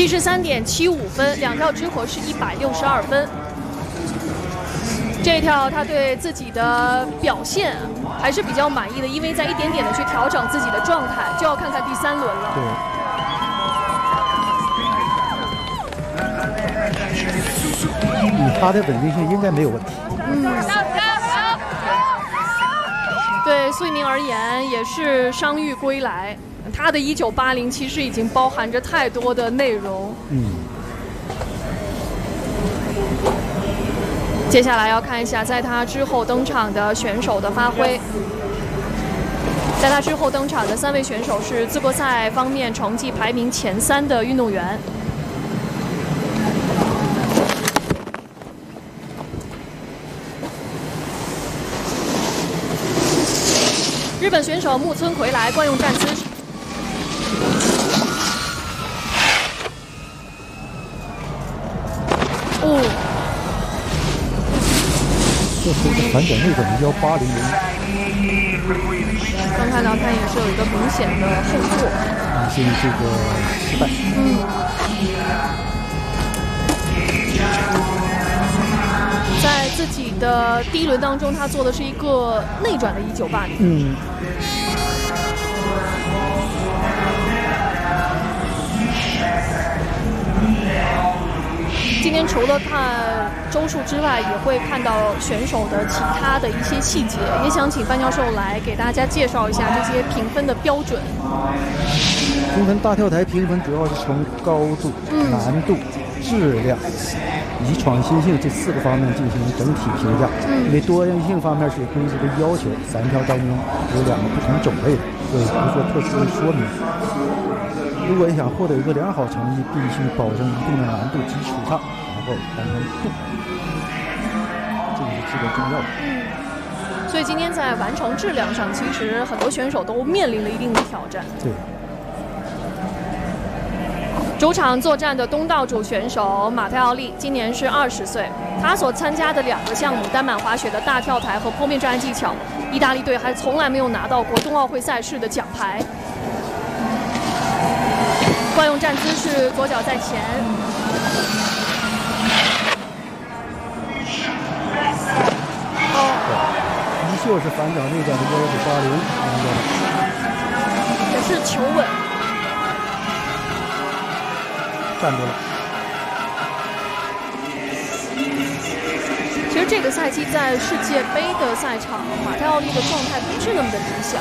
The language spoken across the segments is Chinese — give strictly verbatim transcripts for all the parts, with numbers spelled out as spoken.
七十三点七五分，两跳之和是一百六十二分。这一跳他对自己的表现还是比较满意的，因为在一点点的去调整自己的状态，就要看看第三轮了。 对。以他的稳定性应该没有问题。 嗯。对苏翊鸣而言也是伤愈归来，他的一九八零其实已经包含着太多的内容。 嗯。 接下来要看一下在他之后登场的选手的发挥。在他之后登场的三位选手是资格赛方面成绩排名前三的运动员。日本选手木村葵来惯用站姿势。哦。 这是一个反转内转的幺八零零。 刚看到他也是有一个明显的后坐。 明显这个失败。 嗯。在自己的第一轮当中，他做的是一个内转的一九八零。 嗯。 今天除了看周数之外，也会看到选手的其他的一些细节，也想请范教授来给大家介绍一下这些评分的标准。 评分大跳台评分主要是从高度、嗯、难度、质量以及创新性这四个方面进行整体评价。 嗯、 因为多样性方面是公司的要求，三跳当中有两个不同种类的，所以不做特殊的说明。如果想获得一个良好成绩，必须保证一定的难度基础上，然后完成度，这个是至关重要的。 嗯，所以今天在完成质量上，其实很多选手都面临了一定的挑战。 对。 主场作战的东道主选手马泰奥利今年是二十岁，他所参加的两个项目单板滑雪的大跳台和坡面障碍技巧，意大利队还从来没有拿到过冬奥会赛事的奖牌。惯用站姿势，左脚在前。 哦，依旧是反脚内转的幺九八零， 也是求稳， 站住了。 其实这个赛季在世界杯的赛场，马泰奥利的状态不是那么的理想。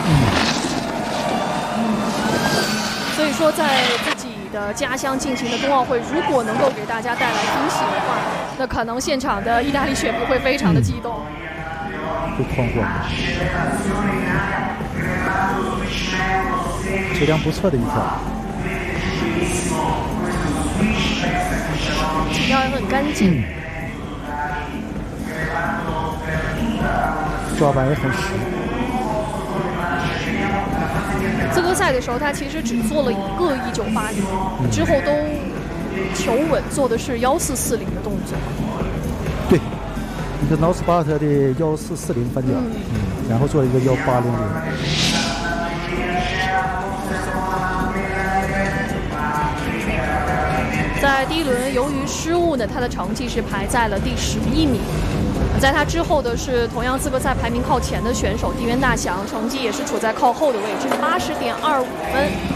所以说，在自己的家乡进行的冬奥会，如果能够给大家带来惊喜的话，那可能现场的意大利选迷会非常的激动， 会狂欢的。质量不错的一条， 起跳也很干净， 嗯、抓板也很实。 资格赛的时候，他其实只做了一个一九八零，之后都求稳，做的是幺四四零的动作。 对，一个 Northpart 的幺四四零翻脚，嗯，嗯，然后做了一个幺八零零。 在第一轮由于失误呢，他的成绩是排在了第十一名。在他之后的是同样资格赛排名靠前的选手地渊大翔，成绩也是处在靠后的位置，八十点二五分。